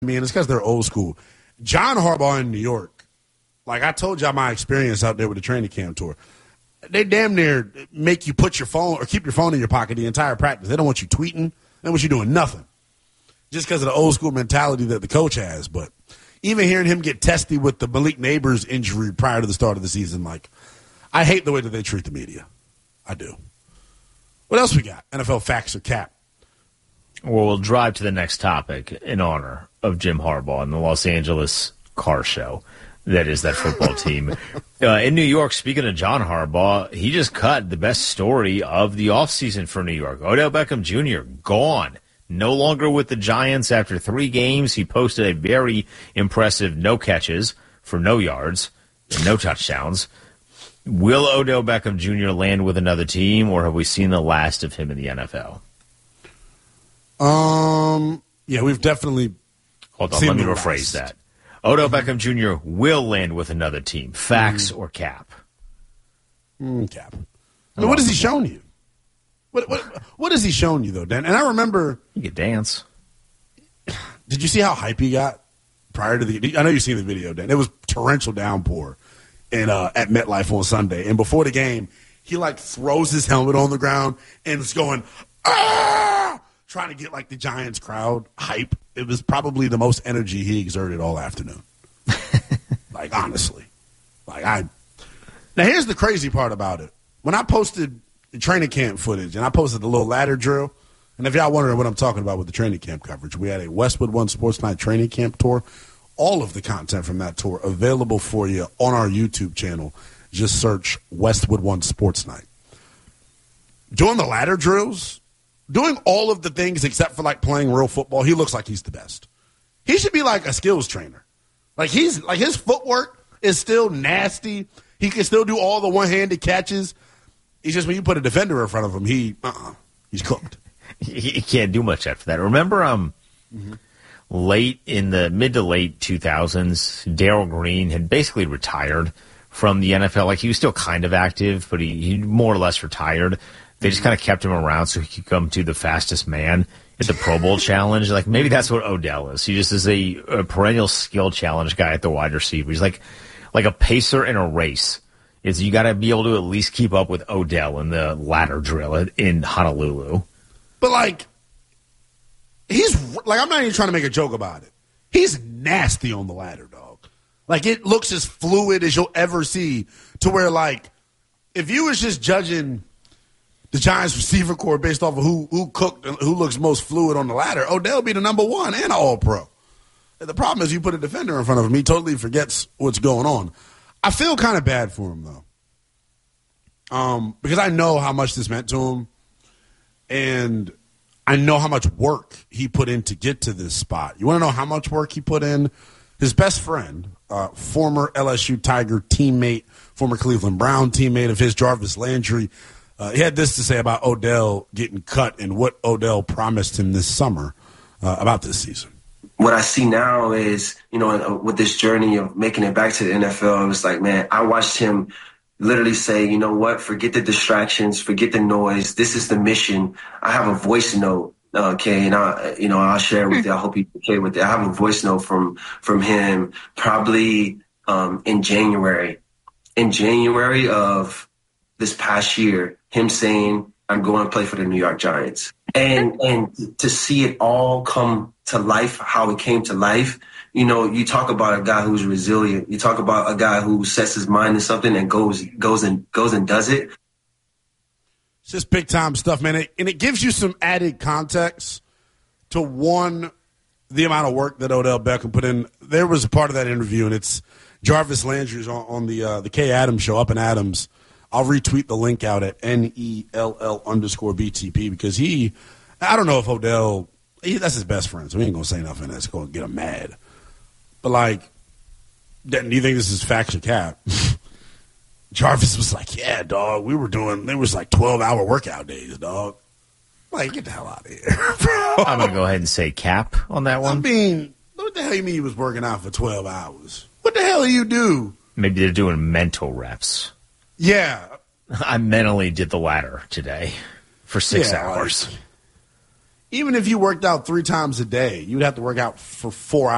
and it's because they're old school. John Harbaugh in New York, like I told y'all my experience out there with the training camp tour, they damn near make you put your phone or keep your phone in your pocket the entire practice. They don't want you tweeting. They don't want you doing nothing just because of the old school mentality that the coach has. But even hearing him get testy with the Malik Neighbors injury prior to the start of the season, like, I hate the way that they treat the media. I do. What else we got? NFL facts or cap? Well, we'll drive to the next topic in honor of Jim Harbaugh and the Los Angeles car show that is that football team. In New York, speaking of John Harbaugh, he just cut the best story of the offseason for New York. Odell Beckham Jr. gone. No longer with the Giants after 3 games. He posted a very impressive no catches for no yards and no touchdowns. Will Odell Beckham Jr. land with another team, or have we seen the last of him in the NFL? Yeah, we've definitely. Hold on, let me rephrase that. Odell Beckham Jr. will land with another team. Facts or cap? Cap. I mean, what has he shown you? What has he shown you, though, Dan? And I remember. He could dance. Did you see how hype he got prior to the. I know you've seen the video, Dan. It was torrential downpour at MetLife on Sunday. And before the game, he, like, throws his helmet on the ground and is going, ah! Trying to get, like, the Giants crowd hype. It was probably the most energy he exerted all afternoon. Like, honestly. Now, here's the crazy part about it. When I posted the training camp footage, and I posted the little ladder drill, and if y'all wondering what I'm talking about with the training camp coverage, we had a Westwood One Sports Night training camp tour. All of the content from that tour available for you on our YouTube channel. Just search Westwood One Sports Night. Doing the ladder drills, doing all of the things except for, like, playing real football, he looks like he's the best. He should be like a skills trainer. Like, his footwork is still nasty. He can still do all the one-handed catches. It's just when you put a defender in front of him, he's cooked. He can't do much after that. Remember, late in the mid to late 2000s, Darryl Green had basically retired from the NFL. Like, he was still kind of active, but he more or less retired. They just kind of kept him around so he could come to the fastest man at the Pro Bowl challenge. Like, maybe that's what Odell is. He just is a perennial skill challenge guy at the wide receiver. He's like a pacer in a race. You got to be able to at least keep up with Odell in the ladder drill in Honolulu. But, like, I'm not even trying to make a joke about it. He's nasty on the ladder, dog. Like, it looks as fluid as you'll ever see, to where, like, if you was just judging the Giants receiver core based off of who cooked and who looks most fluid on the ladder, Odell be the number one and an all-pro. The problem is you put a defender in front of him, he totally forgets what's going on. I feel kind of bad for him, though, because I know how much this meant to him, and I know how much work he put in to get to this spot. You want to know how much work he put in? His best friend, former LSU Tiger teammate, former Cleveland Brown teammate of his, Jarvis Landry, he had this to say about Odell getting cut and what Odell promised him this summer about this season. What I see now is, with this journey of making it back to the NFL, it was like, man, I watched him literally say, you know what, forget the distractions, forget the noise. This is the mission. I have a voice note, okay, and I'll share it with you. I hope you're okay with it. I have a voice note from him probably in January. In January of this past year, him saying, I'm going to play for the New York Giants. And to see it all come to life, how it came to life, you talk about a guy who's resilient. You talk about a guy who sets his mind to something and goes and does it. It's just big time stuff, man. And it gives you some added context to the amount of work that Odell Beckham put in. There was a part of that interview, and it's Jarvis Landry's on the Kay Adams show, Up and Adams. I'll retweet the link out at NELL_BTP because I don't know if Odell, that's his best friend, so he ain't going to say nothing that's going to get him mad. But, like, do you think this is facts or cap? Jarvis was like, yeah, dog, there was like 12-hour workout days, dog. Like, get the hell out of here. I'm going to go ahead and say cap on that one. I mean, what the hell you mean you was working out for 12 hours? What the hell do you do? Maybe they're doing mental reps. Yeah. I mentally did the ladder today for 6 hours. Like, even if you worked out 3 times a day, you'd have to work out for 4 hours.